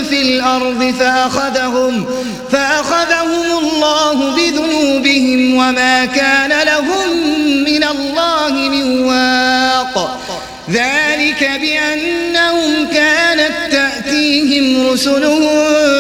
في الأرض فأخذهم الله بذنوبهم وما كان لهم من الله من واق ذلك بأنهم كانت تأتيهم رسلهم